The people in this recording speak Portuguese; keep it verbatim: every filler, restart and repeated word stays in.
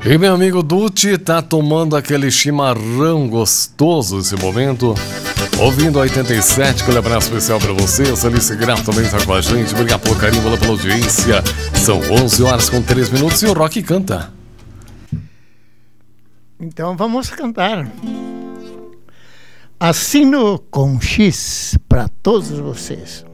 E meu amigo Dutti tá tomando aquele chimarrão gostoso nesse momento, ouvindo a oitenta e sete, aquele abraço especial pra você. A Alice Grato também tá com a gente. Obrigado pelo carinho, pela audiência. São onze horas com três minutos e o Rock canta. Então vamos cantar. Assino com X para todos vocês.